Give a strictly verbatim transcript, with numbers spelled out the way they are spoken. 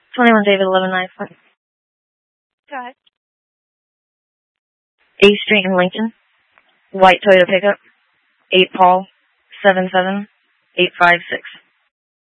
twenty-one David, eleven nine four. Go ahead. eighth Street in Lincoln. White Toyota pickup. eight Paul, seven seven eight five six.